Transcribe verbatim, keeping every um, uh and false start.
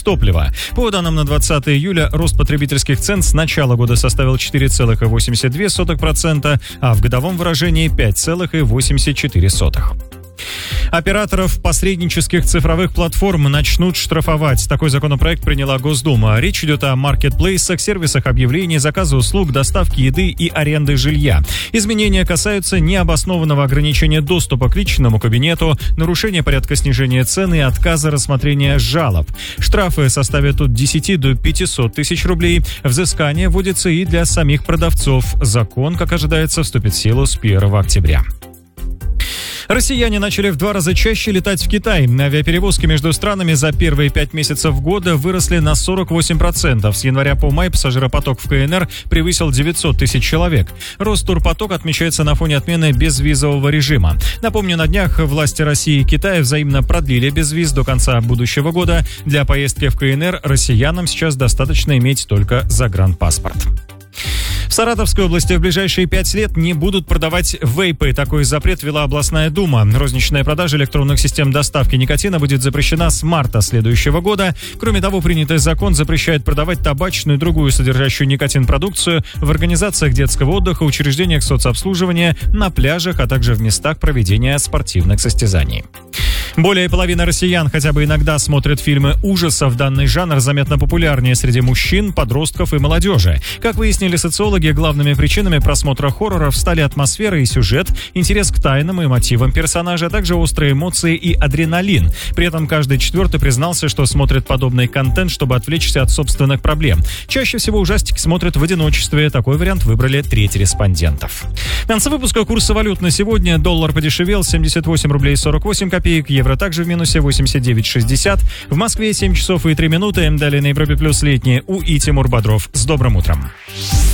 топлива. По данным на двадцатое июля, рост потребительских цен с начала года составил четыре целых восемьдесят две сотых процента, а в годовом выражении пять целых восемьдесят четыре сотых процента. Операторов посреднических цифровых платформ начнут штрафовать. Такой законопроект приняла Госдума. Речь идет о маркетплейсах, сервисах объявлений, заказа услуг, доставки еды и аренды жилья. Изменения касаются необоснованного ограничения доступа к личному кабинету, нарушения порядка снижения цены и отказа рассмотрения жалоб. Штрафы составят от десяти до пятисот тысяч рублей. Взыскание вводится и для самих продавцов. Закон, как ожидается, вступит в силу с первого октября. Россияне начали в два раза чаще летать в Китай. Авиаперевозки между странами за первые пять месяцев года выросли на сорок восемь процентов. С января по май пассажиропоток в КНР превысил девятьсот тысяч человек. Рост турпотока отмечается на фоне отмены безвизового режима. Напомню, на днях власти России и Китая взаимно продлили безвиз до конца будущего года. Для поездки в КНР россиянам сейчас достаточно иметь только загранпаспорт. В Саратовской области в ближайшие пять лет не будут продавать вейпы. Такой запрет ввела областная дума. Розничная продажа электронных систем доставки никотина будет запрещена с марта следующего года. Кроме того, принятый закон запрещает продавать табачную и другую содержащую никотин продукцию в организациях детского отдыха, учреждениях соцобслуживания, на пляжах, а также в местах проведения спортивных состязаний. Более половины россиян хотя бы иногда смотрят фильмы ужасов. Данный жанр заметно популярнее среди мужчин, подростков и молодежи. Как выяснили социологи, главными причинами просмотра хорроров стали атмосфера и сюжет, интерес к тайнам и мотивам персонажа, а также острые эмоции и адреналин. При этом каждый четвертый признался, что смотрит подобный контент, чтобы отвлечься от собственных проблем. Чаще всего ужастики смотрят в одиночестве. Такой вариант выбрали треть респондентов. В конце выпуска курсы валют на сегодня. Доллар подешевел семьдесят восемь рублей сорок восемь копеек, евро также в минусе восемьдесят девять шестьдесят. В Москве семь часов и три минуты. Далее на Европе плюс летние У и Тимур Бодров. С добрым утром.